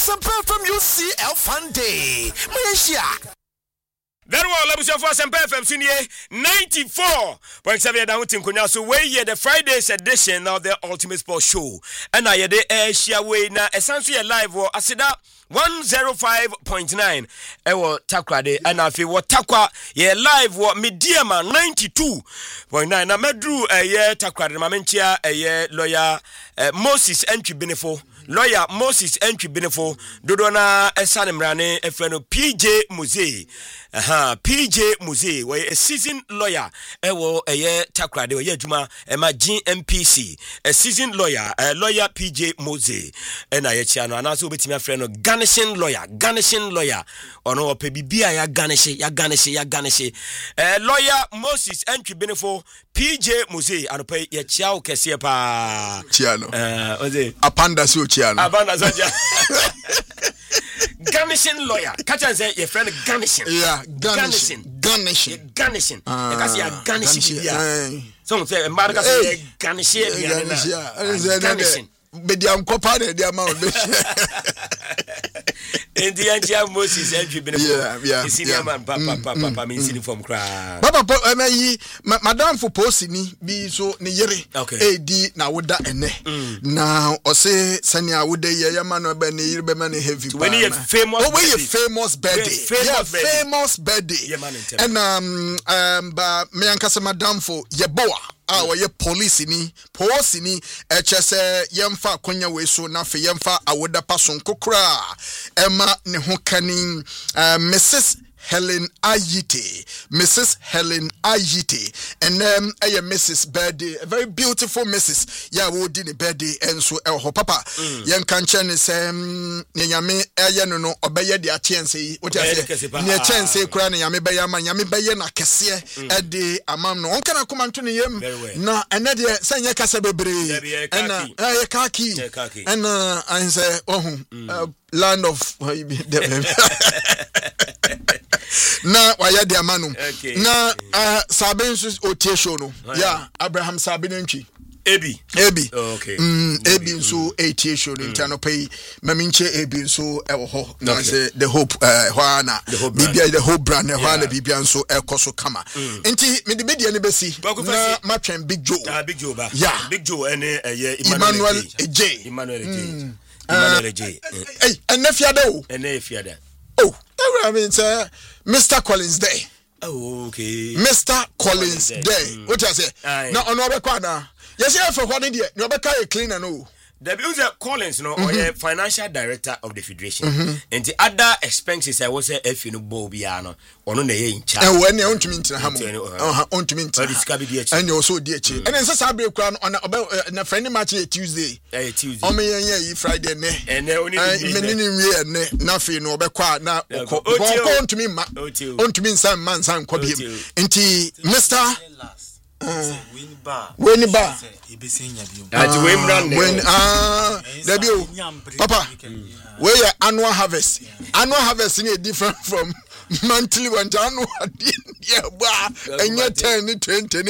Asampa FM UCL Fun Day. Malaysia. Very well, let me show for Asampa FM Sunday 94.7 down in Konya. So we the Friday's edition of the Ultimate Sports Show. And I the share way na essentially live or asida 105.9 ewo takwa de and afi wo takwa ye live wo mediama 92.9 na medru ye takwa de mamentia ye lawyer Moses Entry Benefo lawyer Moses Entry Benefo dodo na esane mrane efreno PJ Muze PJ Muze we a seasoned lawyer ewo ye takwa de ye adwuma ema GMPC a seasoned lawyer lawyer PJ Muze and I chia no anaso betimi afreno garnishing lawyer ono ope bibia ya garnish lawyer Moses Entry Benefo PJ Muze anope ye chia o kese pa chiano oze apanda so chiano garnishing lawyer catch and say your friend garnishing garnishing because you are garnishing so say embargo say garnishing medium kopa de dia ma India Moses Entry Benefo senior man papa means uniform cry papa yi madam for post ni bi so ne yere edi na woda ene na o se sania woda ye ma no be ne yere be ma ne heavy when you famous birthday and ba me ankasa madam for yeboa ye police ni echese yemfa konya we so na fe yemfa awoda pason kokra ema ne ho kanin Mrs. Helen Ayite and Mrs. Birthday, a very beautiful Mrs. Ya wo di ne birthday enso ho papa yen kan chen se nyame eye no obeye de achense yi o tiase ne achense kura ne nyame beye ma nyame beye na kese e de amam no on kana komanto ne yem na ene de sanye kasa bebre ena ye kaki ena anse land of na waya de amanu na Sabin otie show no ya Abraham Sabin Ntwi Ebi okay Ebi so otie show no ntano pay maminche Ebi so ewo ho na say the hope hwana bibia the hope brand hwana bibia so ekoso kama nti me de media ne besi na matwen Big Joe ba Big Joe ene Emmanuel J and Nefiada oh I mean sir Mr. Collins Day. Oh, okay. Mr. Collins Day. What I say? Now, on our corner. Yes, yeah, for one idea. You better clean and no. The user Collins, no, or the financial director of the federation, and the other expenses I was a if you know Bobiano or no in charge. And when you want to meet him, on to meet and you also dear and then Saturday crown on a friendly match Tuesday. On me Friday, and only nothing or bequa now. On to me, on to me, some man, some copy him. Mr. Winba. Papa, where your annual harvest? Annual harvest is different from monthly one annual. And you're 10, 20,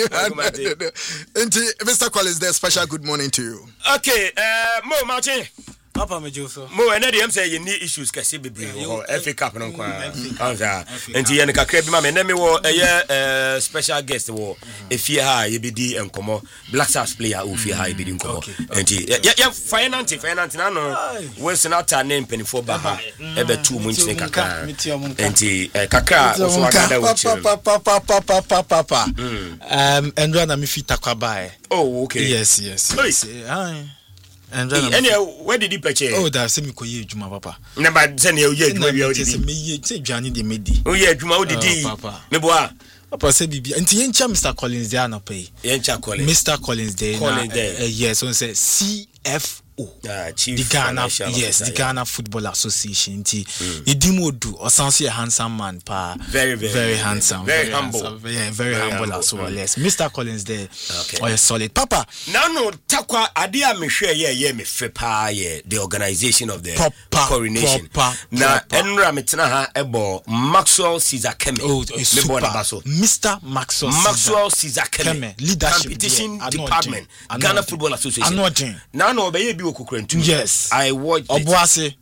Mr. Collins, there special good morning to you. Okay, Mo Martin. Papa Mejoso. Mo and say you need issues kasi bebre or FA Cup no kwa. Enti ye nka krebe ma me na me wo special guest wo efie ha ye bedi enkomo Black Stars player o fie ha ye bedi enkomo. Enti ye finance na no we sena ta name penifo ba ha e be tu mu ntine kakra. Enti kakra so wakada wo papa. Andra na me fita kwa bae. Oh okay. Yes. And where did you purchase? Oh, that's me koye juma papa. Never send you yet. Me say Johnny de Medi. Oh yeah, juma odi. Papa. Me boa. Papa say bibi. Enti yencha Mr. Collins there na pay. Yencha Collins. Mr. Collins there. Yes, on say CFO. Chief the Ghana, yes, the Ghana Football Association. Idimodu, Osansi a handsome man, pa. Very handsome, very humble, very humble as well. Yes, Mr. Collins there. Okay, solid, Papa. Now no, takwa adia me share me fepa the organization of the coronation. Na enra metna ha ebo Maxwell Caesar Keme. Oh, super. Mr. Maxwell Caesar Keme, leadership competition department, Ghana Football Association. Now no, be bi okukrentu. Yes. I watched Obuase.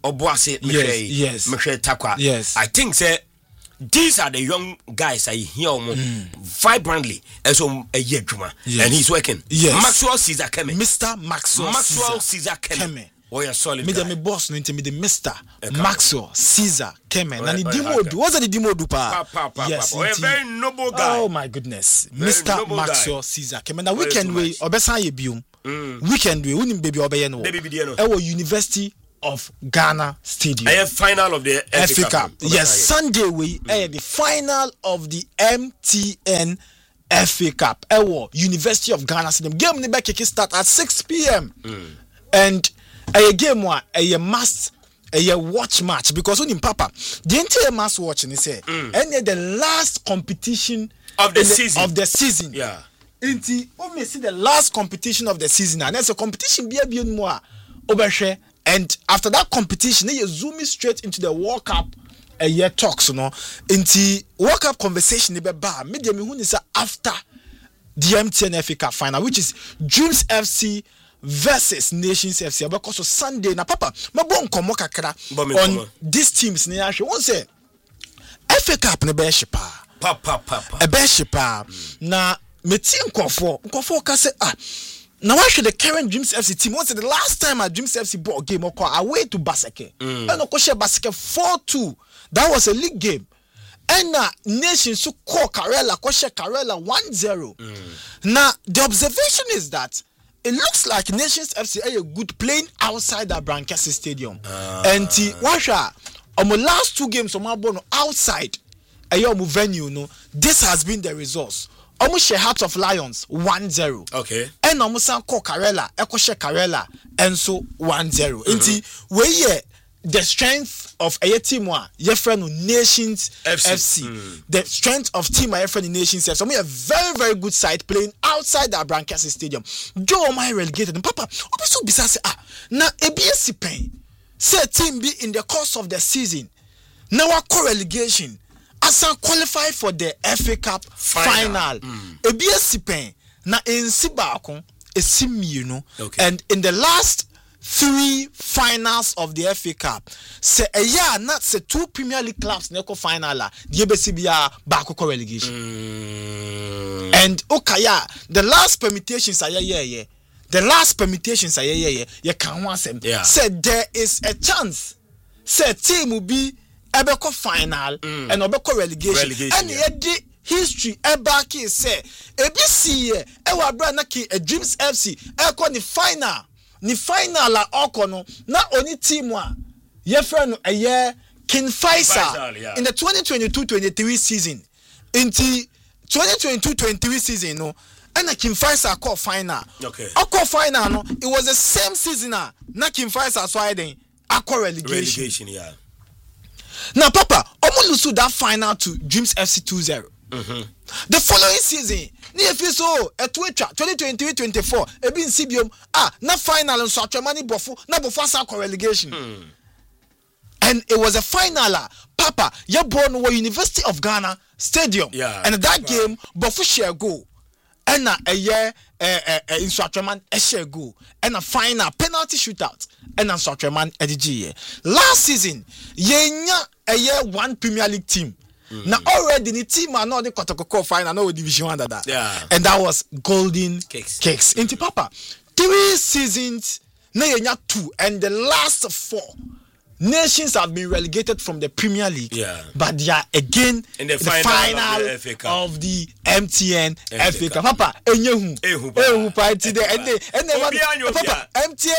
Yes. Takwa. Yes. I think say these are the young guys I hear vibrantly as a year juma, and he's working. Yes. Maxwell Caesar Keme. Mr. Maxwell Caesar Keme. Oh, you're solid. Me the boss no into me the Mr. Maxwell Caesar Keme. And the demo do. What's the demo do pa? Yes. Oh, a very noble guy. Oh my goodness. Mr. Maxwell Caesar Keme. Now weekend way obesan ye biom. Weekend way unim baby obeye no. Baby no. Ewo University of Ghana Stadium. A final of the FA Cup. Yes, Sunday we the final of the MTN FA Cup. Ewo University of Ghana Stadium. Game ni be kick start at 6 p.m. And a game one a must a watch match because when in Papa the entire must watch and say and the last competition of the season. Yeah. Inti o me see the last competition of the season and there's a competition be more overshare. And after that competition, they zoom straight into the World Cup a year talks, you know. Into World Cup conversation, they be bar. Media me who is after the MTN FA Cup final, which is Dreams FC versus Nations FC. Because of Sunday, na papa, my bon komo kakra on these teams. Ne actually one say FA Cup ne be shipa. Papa. A be shipa. Na me team konfo ka say now actually the current Dreams FC team was the last time a Dreams FC ball game or away to Baseke. And Okoshe Baseke 4-2. That was a league game. And Nations to call Karela, Koshe Karela 1-0. Now the observation is that it looks like Nations FC are good playing outside the Brankesi Stadium. And Washa on the last 2 games on my bono outside a venue, no, this has been the results. Almost Heart of Lions 1-0. Okay. And almost call Karela, Ekoshe Karela, and so 1-0. Inti we the strength of a team your friend Nations FC. The strength of team my friend Nations FC. So we a very, very good side playing outside the Brankesi Stadium. Joe my relegated and Papa, so bisa say na ABS pen. Say team be in the course of the season. Now our relegation. As I qualify for the FA Cup final. ABS pen na insibakon esimino. And in the last 3 finals of the FA Cup, say a year not say 2 Premier League clubs neko final la the ABCBA back relegation. And okaya the last permutations are yeah. The last permutations are yeah. You can want them. Say there is a chance. Say team will be Ebeko final and Obeko relegation. And the history Ebaki say ABC Ewa Branaki a Dreams FC Eko ni final la Okono na oni team wa ye friend a year King Faisal in the 2022-23 season. Into 2022-23 season no and a King Faisal call final. Okay. Call final no it was the same season na King Faisal so I then akọ relegation. Yeah. Now, Papa, almost that final to Dreams FC 2-0. The following season, near so a Twitter 2023-24, a bin CBM, na final and such a money buffo, na bufasa relegation. And it was a final, Papa, you're born at University of Ghana Stadium. Yeah. And that game, buffo share go. And a year in Swatraman a share go. And a final penalty shootout. And a Swatraman a last season, yenya a year 1 Premier League team. Now already the team are not the Kotoko final, no division under that. Yeah. And that was Golden Cakes. Into Papa, 3 seasons, na yenya 2, and the last 4. Nations have been relegated from the Premier League, but they are again in the final of the MTN FA Cup. Papa, MTN